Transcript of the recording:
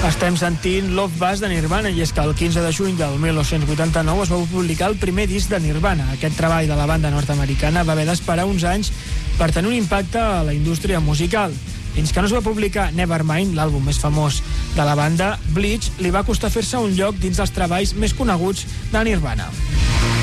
Estem sentint Love Buzz de Nirvana, i és que el 15 de juny del 1989 es va publicar el primer disc de Nirvana. Aquest treball de la banda nord-americana va haver d'esperar uns anys per tenir un impacte a la indústria musical. Fins que no es va publicar Nevermind, l'àlbum més famós de la banda, Bleach li va costar fer-se un lloc dins dels treballs més coneguts de Nirvana.